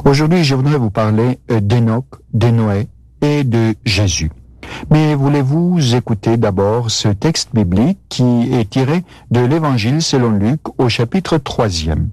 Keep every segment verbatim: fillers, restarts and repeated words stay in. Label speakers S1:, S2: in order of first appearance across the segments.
S1: Aujourd'hui, je voudrais vous parler d'Enoch, de Noé et de Jésus. Mais voulez-vous écouter d'abord ce texte biblique qui est tiré de l'Évangile selon Luc au chapitre troisième.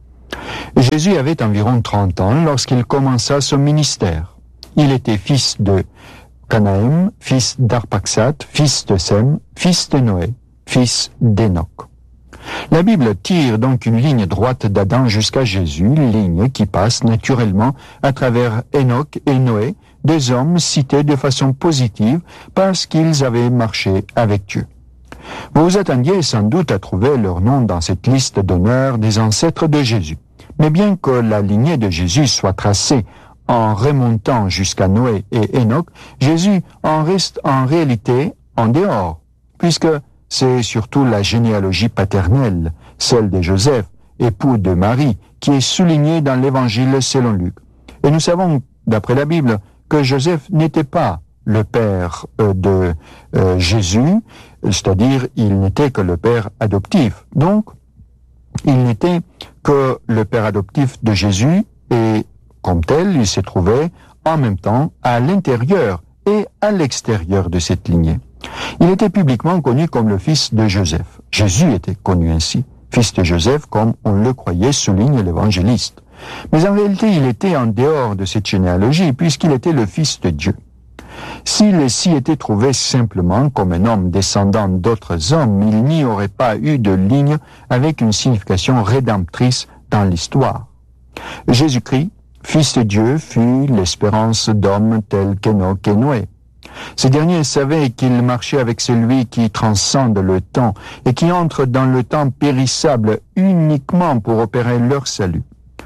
S1: Jésus avait environ trente ans lorsqu'il commença son ministère. Il était fils de Canaïm, fils d'Arpaxad, fils de Sem, fils de Noé, fils d'Enoch. La Bible tire donc une ligne droite d'Adam jusqu'à Jésus, ligne qui passe naturellement à travers Enoch et Noé, deux hommes cités de façon positive parce qu'ils avaient marché avec Dieu. Vous vous attendiez sans doute à trouver leur nom dans cette liste d'honneur des ancêtres de Jésus. Mais bien que la lignée de Jésus soit tracée en remontant jusqu'à Noé et Enoch, Jésus en reste en réalité en dehors, puisque c'est surtout la généalogie paternelle, celle de Joseph, époux de Marie, qui est soulignée dans l'Évangile selon Luc. Et nous savons, d'après la Bible, que Joseph n'était pas le père euh, de euh, Jésus, c'est-à-dire il n'était que le père adoptif. Donc, il n'était que le père adoptif de Jésus et, comme tel, il se trouvait en même temps à l'intérieur et à l'extérieur de cette lignée. Il était publiquement connu comme le fils de Joseph. Jésus était connu ainsi, fils de Joseph, comme on le croyait, souligne l'évangéliste. Mais en réalité, il était en dehors de cette généalogie, puisqu'il était le fils de Dieu. S'il s'y était trouvé simplement comme un homme descendant d'autres hommes, il n'y aurait pas eu de ligne avec une signification rédemptrice dans l'histoire. Jésus-Christ, fils de Dieu, fut l'espérance d'hommes tels qu'Enoch et Noé. Ces derniers savaient qu'ils marchaient avec celui qui transcende le temps et qui entre dans le temps périssable uniquement pour opérer leur salut.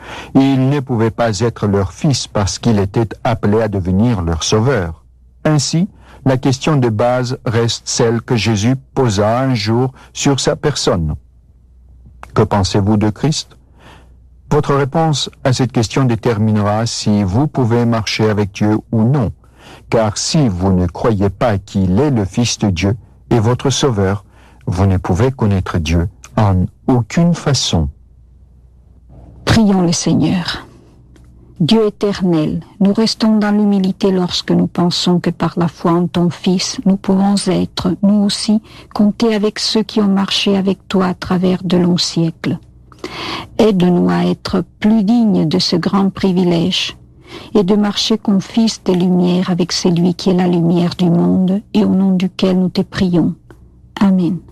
S1: Il ne pouvait pas être leur fils parce qu'il était appelé à devenir leur sauveur. Ainsi, la question de base reste celle que Jésus posa un jour sur sa personne. Que pensez-vous de Christ? Votre réponse à cette question déterminera si vous pouvez marcher avec Dieu ou non. Car si vous ne croyez pas qu'il est le Fils de Dieu et votre Sauveur, vous ne pouvez connaître Dieu en aucune façon.
S2: Prions le Seigneur. Dieu éternel, nous restons dans l'humilité lorsque nous pensons que par la foi en ton Fils, nous pouvons être, nous aussi, compter avec ceux qui ont marché avec toi à travers de longs siècles. Aide-nous à être plus dignes de ce grand privilège et de marcher comme fils de lumière avec celui qui est la lumière du monde et au nom duquel nous te prions. Amen.